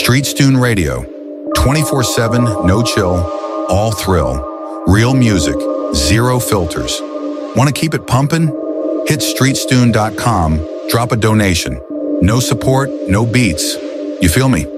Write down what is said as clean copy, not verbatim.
Streetstune Radio, 24/7, no chill, all thrill, real music, zero filters. Want to keep it pumping? Hit streetstune.com, drop a donation. No support, no beats. You feel me?